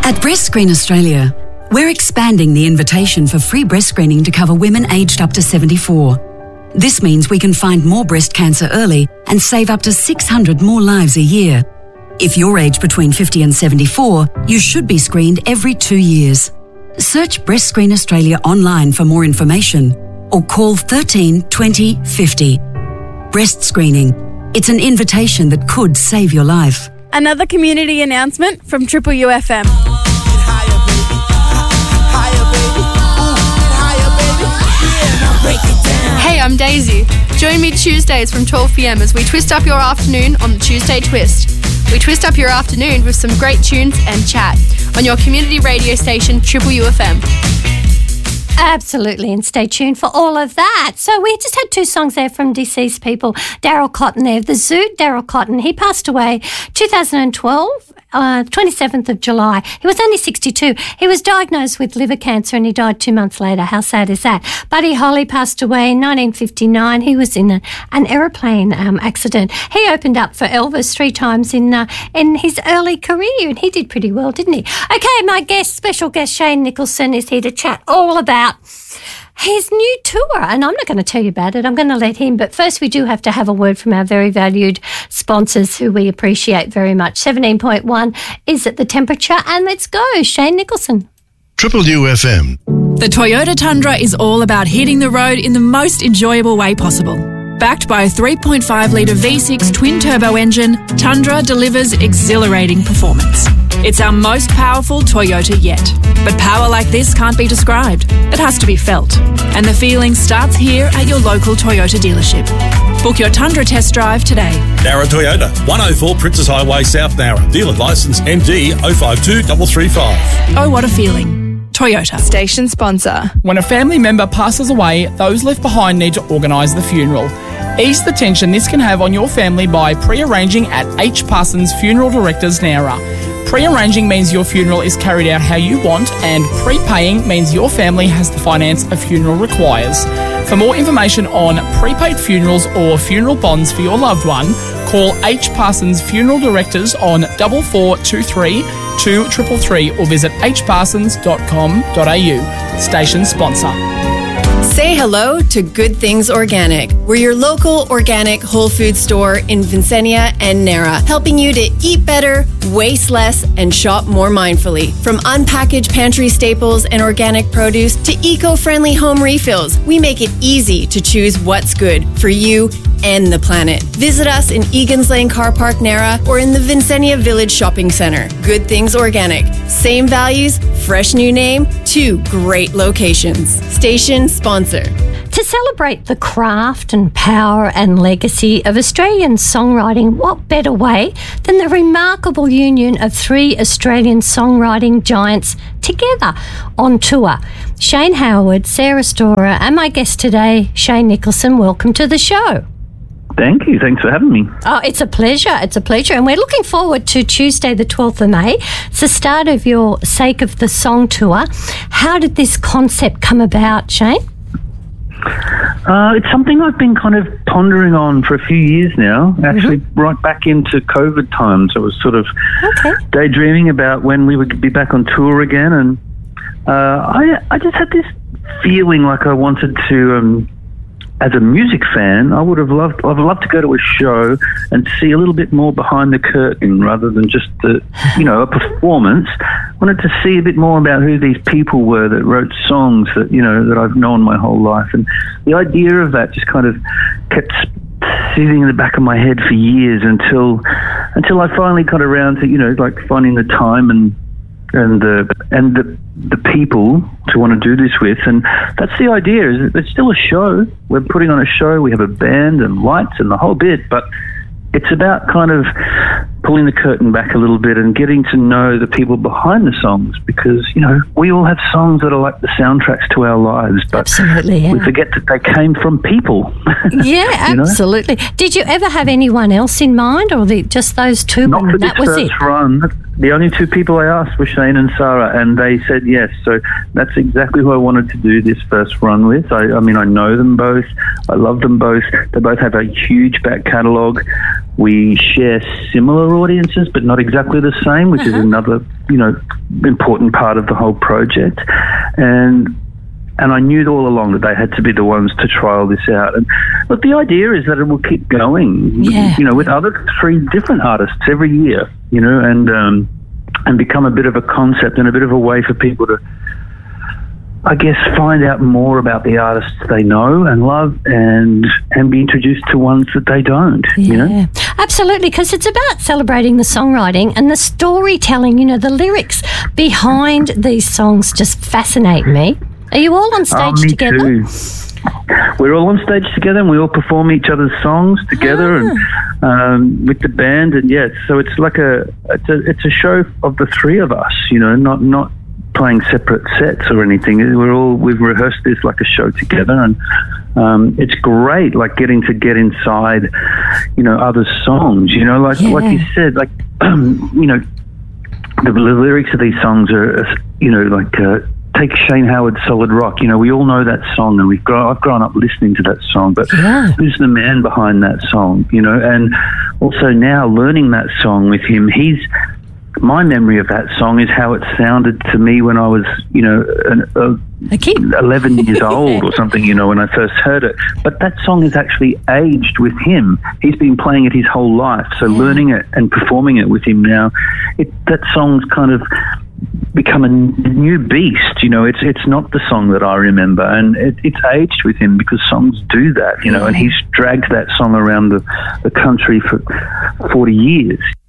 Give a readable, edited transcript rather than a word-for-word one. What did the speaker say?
At Breast Screen Australia, we're expanding the invitation for free breast screening to cover women aged up to 74. This means we can find more breast cancer early and save up to 600 more lives a year. If you're aged between 50 and 74, you should be screened every 2 years. Search Breast Screen Australia online for more information or call 13 20 50. Breast screening. It's an invitation that could save your life. Another community announcement from Triple UFM. Hey, I'm Daisy. Join me Tuesdays from 12 p.m. as we twist up your afternoon on the Tuesday Twist. We twist up your afternoon with some great tunes and chat on your community radio station, Triple UFM. Absolutely, and stay tuned for all of that. So we just had 2 songs there from deceased people. Daryl Cotton there, the Zoo, Daryl Cotton. He passed away 2012, 27th of July. He was only 62. He was diagnosed with liver cancer and he died 2 months later. How sad is that? Buddy Holly passed away in 1959. He was in an aeroplane accident. He opened up for Elvis 3 times in his early career and he did pretty well, didn't he? Okay, my special guest Shane Nicholson is here to chat all about his new tour, and I'm not going to tell you about it. I'm going to let him. But first, we do have to have a word from our very valued sponsors who we appreciate very much. 17.1 is at the temperature, and let's go. Shane Nicholson. Triple UFM. The Toyota Tundra is all about hitting the road in the most enjoyable way possible. Backed by a 3.5-litre V6 twin-turbo engine, Tundra delivers exhilarating performance. It's our most powerful Toyota yet. But power like this can't be described. It has to be felt. And the feeling starts here at your local Toyota dealership. Book your Tundra test drive today. Nara Toyota, 104 Princess Highway, South Nara. Dealer licence MD 052335. Oh, what a feeling. Toyota. Station sponsor. When a family member passes away, those left behind need to organise the funeral. Ease the tension this can have on your family by pre-arranging at H. Parsons Funeral Directors, Nowra. Pre-arranging means your funeral is carried out how you want, and prepaying means your family has the finance a funeral requires. For more information on prepaid funerals or funeral bonds for your loved one, call H. Parsons Funeral Directors on 4423 2333 or visit hparsons.com.au. Station sponsor. Say hello to Good Things Organic. We're your local organic whole food store in Vincennia and Nara, helping you to eat better, waste less, and shop more mindfully. From unpackaged pantry staples and organic produce to eco-friendly home refills, we make it easy to choose what's good for you and the planet. Visit us in Egan's Lane Car Park, Nara, or in the Vincennia Village Shopping Centre. Good Things Organic. Same values, fresh new name, 2 great locations. Station sponsor. To celebrate the craft and power and legacy of Australian songwriting, what better way than the remarkable union of 3 Australian songwriting giants together on tour? Shane Howard, Sarah Storer, and my guest today, Shane Nicholson. Welcome to the show. Thank you. Thanks for having me. Oh, it's a pleasure. It's a pleasure. And we're looking forward to Tuesday, the 12th of May. It's the start of your Sake of the Song tour. How did this concept come about, Shane? It's something I've been kind of pondering on for a few years now, actually right back into COVID times. I was sort of daydreaming about when we would be back on tour again, and I just had this feeling like I wanted to, as a music fan, I'd love to go to a show and see a little bit more behind the curtain rather than just a performance. I wanted to see a bit more about who these people were that wrote songs that, that I've known my whole life. And the idea of that just kind of kept sitting in the back of my head for years until I finally got around to, finding the time and the people to want to do this with. And that's the idea. Is it's still a show. We're putting on a show. We have a band and lights and the whole bit, but it's about kind of pulling the curtain back a little bit and getting to know the people behind the songs, because we all have songs that are like the soundtracks to our lives, but absolutely, yeah. We forget that they came from people. Yeah, absolutely. Did you ever have anyone else in mind, or just those 2? Not for that this was first it. run. The only 2 people I asked were Shane and Sarah, and they said yes. So that's exactly who I wanted to do this first run with. I mean, I know them both. I love them both. They both have a huge back catalogue. We share similar audiences, but not exactly the same, which is another, important part of the whole project. And I knew all along that they had to be the ones to trial this out. And look, the idea is that it will keep going, with other 3 different artists every year, and become a bit of a concept and a bit of a way for people to, I guess, find out more about the artists they know and love and be introduced to ones that they don't, Absolutely, because it's about celebrating the songwriting and the storytelling, the lyrics behind these songs just fascinate me. Are you all on stage me together? Too. We're all on stage together and we all perform each other's songs together and with the band, and so it's like it's a show of the 3 of us, not playing separate sets or anything. We've rehearsed this like a show together, and it's great, like getting inside, other songs, like you said, like, the lyrics of these songs are, take Shane Howard's Solid Rock. We all know that song, and I've grown up listening to that song, but who's the man behind that song, and also now learning that song with him, my memory of that song is how it sounded to me when I was, a kid, 11 years old or something, when I first heard it. But that song is actually aged with him. He's been playing it his whole life. So learning it and performing it with him now, that song's kind of become a new beast. It's not the song that I remember, and it's aged with him because songs do that, and he's dragged that song around the country for 40 years.